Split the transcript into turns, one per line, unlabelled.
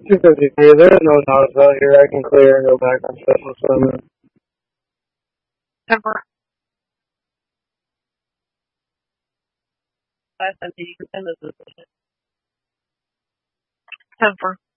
253. There is no notice out here. I can clear and go back on special assignment.
10-4. Last time, did you send us this? 10-4.